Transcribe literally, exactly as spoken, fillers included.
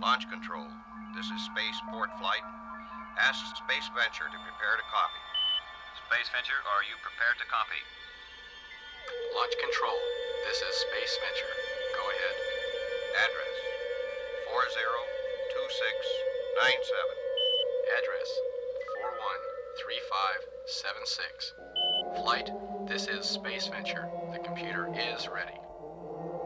Launch Control, this is Spaceport Flight. Ask Space Venture to prepare to copy. Space Venture, are you prepared to copy? Launch Control, this is Space Venture. Go ahead. Address, four zero two six nine seven. Address, four one three five seven six. Flight, this is Space Venture. The computer is ready.